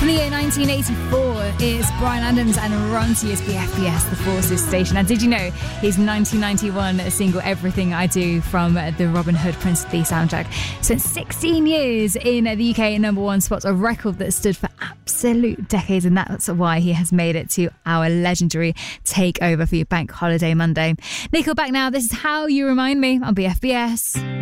the year 1984 is Bryan Adams and Run to Your BFBS, the Forces station. And did you know his 1991 single Everything I Do from the Robin Hood Prince of Thieves soundtrack spent 16 years in the UK number one spot, a record that stood for absolute decades, and that's why he has made it to our legendary takeover for your Bank Holiday Monday. Nickelback now, this is How You Remind Me on BFBS.